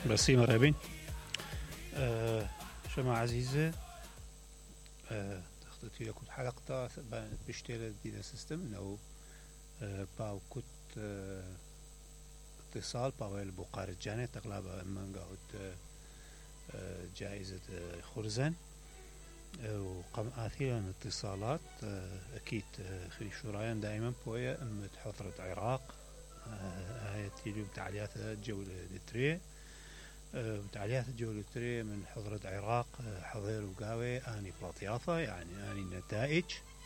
Merci مرحبا. شما عزيزة، تخطيتي لكم حلقة بشتغل دي سيستم انه باو كنت اتصال باو البقارة جاني تقلابا من قاعد جائزة خرزان وقام آثيرا اتصالات أكيد خلي شرايان دائما بويا حضرة عراق هاي تيجي بتعليات الجولة التري بتعليات الجولة التري من حضرة عراق حضير وقاوي أني بلاطياثة يعني أني نتائج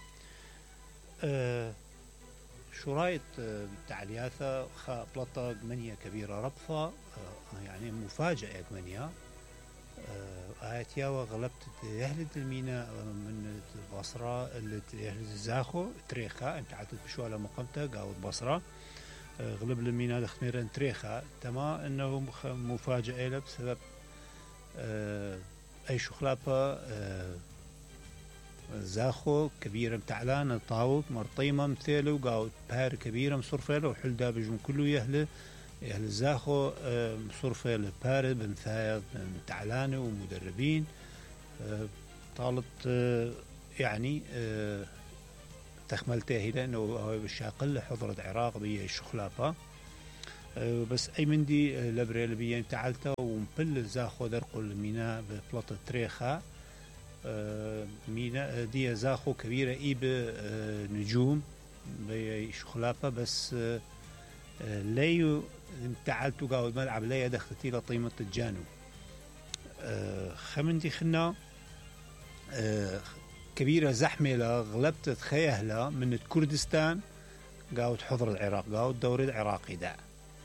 شرايط بتعلياثة بلاطة جمنية كبيرة ربطة يعني مفاجأة جمنية آياتيا وغلبت يهلد المينا من البصرة اللي يهلد الزاخو تريخا امتعدت بشوالة مقامته قاود بصرة غلب المينا دخميرا تريخا تما انه مفاجأة له بسبب اي شخلابة زاخو كبيرة متعلان طاوب مرطيمة مثيله قاود بار كبيرة مصرفة له وحل دابجون كله يهله الزاخو مصرفة لبارد بمثايا تعلانة ومدربين طالت يعني تخملته هنا انه بالشاقل حضرة عراق بيه الشخلافة بس اي مندي لبريل بيه تعالته ومبل الزاخو درقل الميناء ببلاطة تريخة ميناء دي زاخو كبيرة ايب نجوم بيه شخلافة بس ليو تعالتو قاود ملعب ليا دخلتي لطيمة الجانو خمندي خنا كبيرة زحمة غلبت خيهلا من كردستان قاود حضر العراق قاود دوري العراقي دا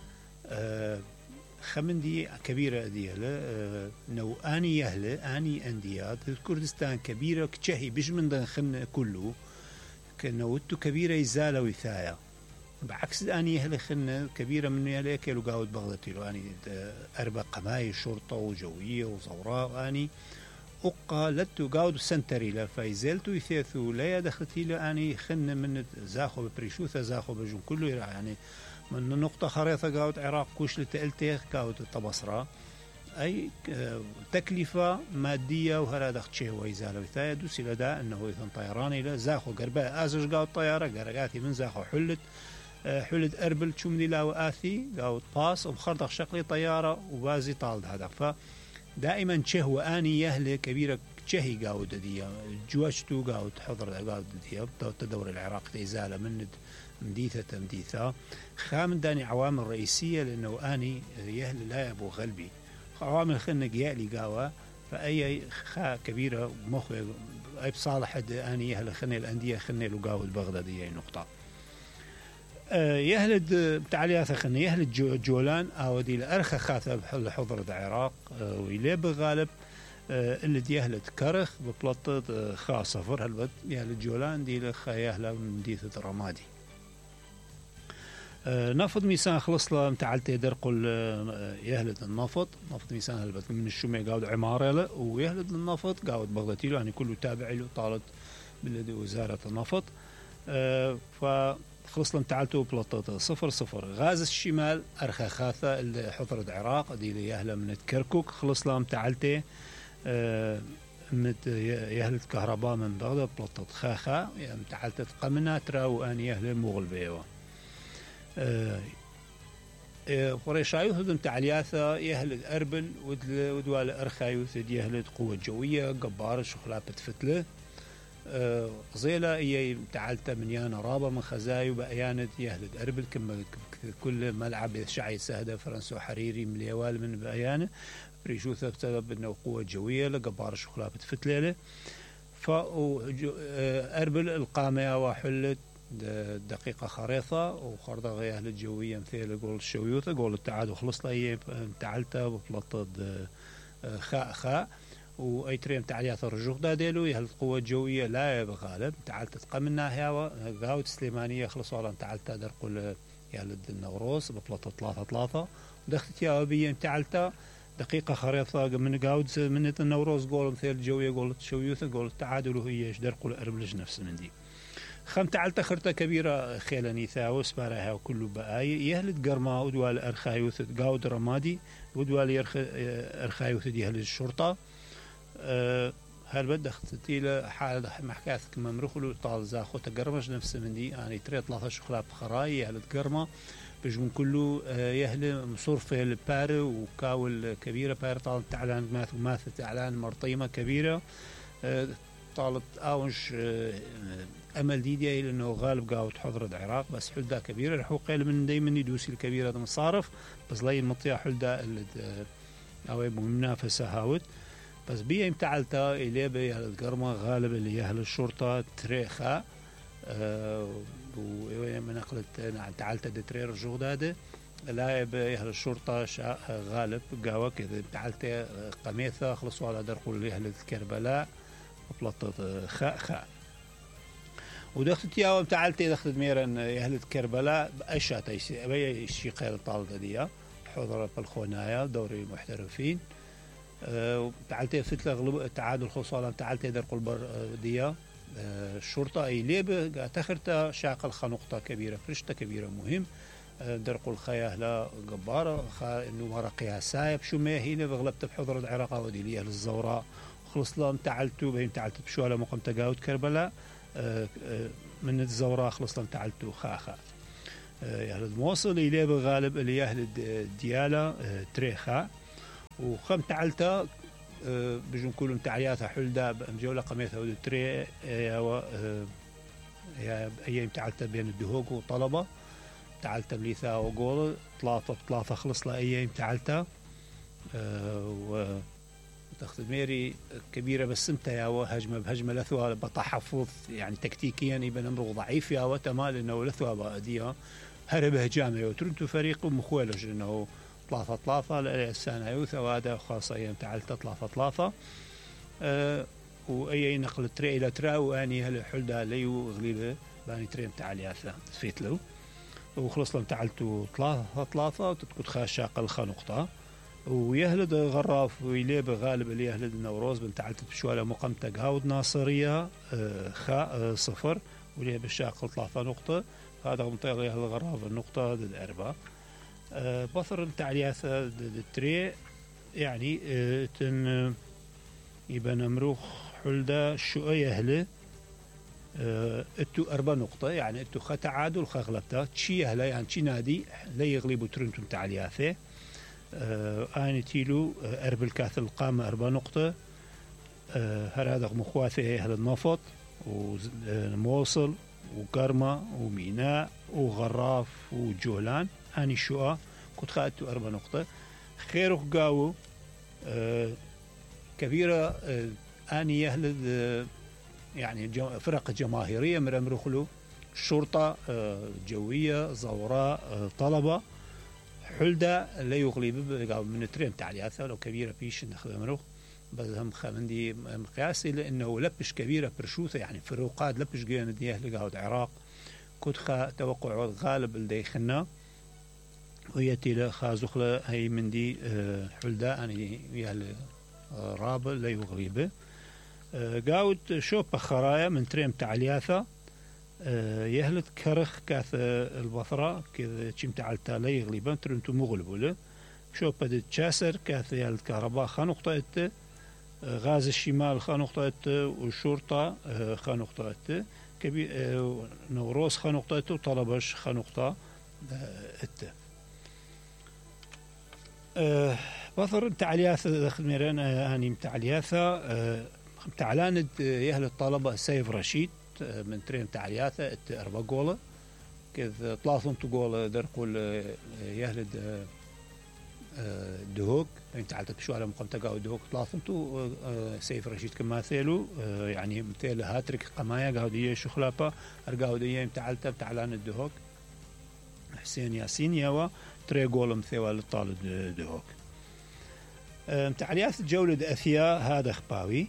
خمندي كبيرة ديالة نو اني يهله اني انديات كردستان كبيرة كشهي بش من دخن كله كنوتو كبيرة يزالة وثايا بعكس أني أهل خنة كبيرة من يليك لو قاود بغدتي له أني أربع قماي شرطة وجوية وزوراء أني أقا لتو قاود سنتري له فايزلتو يثيثو لا دخلتي له أني خنة من زاخو ببريشوثة زاخو بجون كله يعني من نقطة خريطة قاود عراق كوش لتألتيخ قاود الطبصرة أي تكلفة مادية وهلا دخل شيء ويزالة وثايا دوسي لدا أنه يثن طيراني له زاخو قرباء آزج قاود طيارة قرقاتي من زاخو حلت أربل شمني لا وآثي قاود باص ومخرطخ شقلي طيارة وبازي طالد هذا فدائما شه وآني يهلي كبيرة شهي قاود دي جوشتو قاود حضر قاود دي تدور العراق إزالة من مديثة خامن داني عوامل رئيسية لأنه آني يهلي لا يبو غلبي عوامل خلنا يالي قاوة فأي خا كبيرة مخي أي بصالح آني يهلي خلنا الأندية خلنا لو قاود بغدادية نقطة يهلد تعليات خلنا يهلد جولان أو دي الأرخى خاثة حضرة العراق ويلي بغالب اللي دي يهلد كرخ ببلطة خاصة فر هالبد يهلد جولان دي لخا يهلا من ديثة رمادي نفض ميسان خلص له متعلته درقل يهلد النفط نفط ميسان هالبد من الشمع قاود عمارة له ويهلد النفط قاود بغدادي له يعني كله تابع له طالت بلدي وزارة النفط خلص لهم تعالتوا بلطة 0-0 غاز الشمال أرخى خاثة اللي حضرت العراق دي اللي يهلا من كركوك خلص لهم تعالته يهلت كهرباء من بغداد بلطة خاخة يعني تعالت قمنا ترى وأن يهل مغل بيوه قريشايو هدم تعلياثة يهلت أربل ودوال أرخايوث يهلت قوة جوية قبار شخلات بتفتله زيلا هي تعالت من يانا رابا من خزايو بأيانة يهلد أربل كل ملعب شعي سهدة فرنسا وحريري مليوال من بأيانة بريشوثة بسبب أنه قوة جوية لقبار شخلات بتفتله فأربل القامة وحلت دقيقة خريطة وخرطة يهلد الجوية مثل يقول الشويوثة قول التعاد وخلص لها تعالتها بفلطة خاء وأيتريم تعليات الرجوع داديلو يهل القوة الجوية لا بغالب تعال تتقمنا هيا قاود سليمانية خلصوا على تعالتا درقل يهل النوروس بفلطة 3 ودخلت يا أبي تعالتا دقيقة خريطة من قاود من النوروز قول مثل الجوية قول شويوثة قول تعادلوا هي درقل أربلج نفس من دي خم تعلت خرطة كبيرة خيلاني ثاو سبارها وكل بقاي يهلد قرما ودوال أرخايوث قاود رمادي ودوال أرخايوث دي يهلد الشرطة هل بدك تيلا حال محكاث كما مرخلو طال زاخو تقرمش نفس من دي يعني تري 13 خلاف خراي يهلد قرما بجمن كله يهل مصرفة البار وكاول كبيرة بار طال تعلان ماث تعلان مرطيمة كبيرة طالت اونش امل ديدي لانه غالب قاوت حضر العراق بس حلدا كبيره رح قيل من دائما يدوسي الكبيره مصارف بس لي المطيع حلدا او منافسه هاوت بس بي امتعلتا الي بي القرمه غالب اللي اهل الشرطه تريخا ومن نقلت تعلت دترير جوداده لا اهل الشرطه غالب قاوه كذا تعلت قميثه خلصوا على درقوا اهل كربلاء وطلطت خاء ودخلت يا تعالتي دخلت ميرن أهل كربلاء أشات أي شيء غير طالة دي حضر بالخونايا دوري المحترفين تعالتي فتلة غلب تعادل خصالة تعالتي درق البر دي الشرطة أي ليبة تخرت شاقل خنقطة كبيرة فرشتة كبيرة مهم درق الخياه لا جبارة إنه مرقيها سايب شو ما هنا بغلبت بحضر العراق ودي ليه الزوراء خلص لهم تعلتوا بين تعلت بشواله مقام تقاود كربلاء من الزوراء خلص لهم تعلتوا خاخا يعني الموصل إليه بغالب اللي أهل الديالة تريخا وخم تعلتا بجون كلهم تعلياتها حلدا بجولة قميثها ودو تري يا أيام تعلتا بين الدهوق وطلبة تعلتا بليثا وقول ثلاثة خلص لا أيام تعلتا تاخذ ميري كبيرة بس انت يا هجمة بهجمة لثوها بتحفظ يعني تكتيكيا يبقى نمرق ضعيف يا وتمال انه لثوها بأديها هرب هجامة وترنتو فريق مخولج انه ثلاثة للسنة يوثا وهذا خاصة ايام تعلت ثلاثة واي نقل تري الى ترا واني هل حلدا ليو غليبة باني تريم تعالياثا فيت له وخلص لهم تعلتوا ثلاثة وتتكت خاشاق الخنقطة ويهلد غراف ويليب غالب اللي يهلد النوروز بنت عالت بشواله مقامتك هاود ناصرية خاء صفر وليب الشاق 3 نقطة هذا منطقة يهلد غراف النقطة ضد 4 بصر التعليات ضد تري يعني تن يبقى نمروخ حلدا شو يهله اتو 4 نقطة يعني اتو خا تعادل خا غلبتا تشي يهله يعني تشي نادي لا يغلبوا ترنتم تعلياته آني تيلو أربل كاث القامة 4 نقطة هذا مخواثي أهل النفط وموصل وكرمة وميناء وغراف وجولان آني شوء كنت خاتو 4 نقطة خيرو قاو كبيرة آني أهل يعني فرق جماهيرية مرمرخلو شرطة جوية زوراء طلبة حلدا لا يغلب من تريم تعلياتها لو كبيرة بيش ناخذ مروخ بس هم خمندي مقياسي لأنه لبش كبيرة برشوثة يعني فروقات لبش جينا ديه لقاود العراق كنت توقع غالب الديخنا وياتي لخازخلة هي من دي حلدا يعني يهل رابع لا يغلب قاود شوب خرايا من تريم تعلياتها يهلت كرخ كاث البصرة كذا شيم تعلتا لا يغلبا ترنتو مغلبو له شو بدت تشاسر كاث يهلت كهرباء خنقطة غاز الشمال خنقطة والشرطة خنقطة كبير نوروز خنقطة وطلبش خنقطة بصر تعليات داخل ميران اني تعلياثا تعلان يهل الطلبة سيف رشيد من ترين تعلياته 4 جوله كذا 3 جول درقول يهلد دهوك انت على شو على مقام تقاو دهوك 3 سيف رشيد كما ثيلو يعني مثل هاتريك قمايا قاوديه شخلابا ارقاوديه تعلت تعلان الدهوك حسين ياسين يوا 3 جول مثل الطالب دهوك تعليات الجوله اثيا هذا خباوي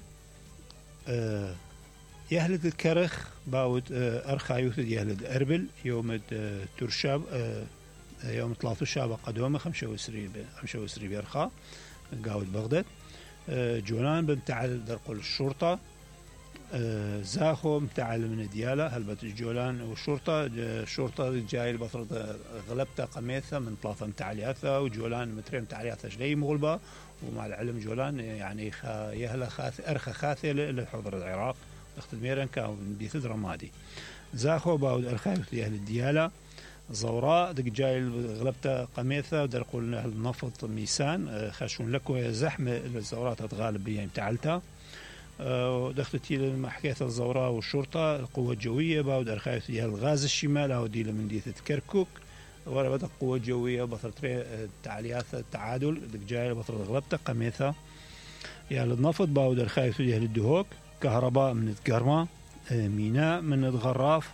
يهلد الكرخ باود أرخايوث يهلد أربل يوم ترشاب يوم 3 شابة قدومة 25 بيرخا قاود بغداد جولان بنتعال درقل الشرطة زاخو متاع من دياله هلبت الجولان والشرطة الشرطة جاي البطرة غلبتها قميثة من طلافة متاع الياثة وجولان مترين متاع الياثة جلي مغلبة ومع العلم جولان يعني يهلا أرخى خاثة للحضر العراق اخت الميرن كان بيثد رمادي زاخو باود أرخايث يهل الديالة زوراء دق جاي غلبتها قميثة درقول النفط ميسان خشون لكو زحمة الزورات تغالب بيها متعلتها دخلت إلى حكاية الزوراء والشرطة القوة الجوية باود أرخايث يهل الغاز الشمال أو دي من ديثة كركوك ورا بدأ قوة جوية بطرة تعليات التعادل دق جاي بطرة غلبتها قميثة يهل النفط باود أرخايث يهل الدهوك كهرباء من الكرمة ميناء من الغراف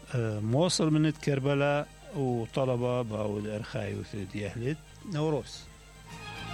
موصل من كربلاء وطلبة باود أرخايث يهل نوروس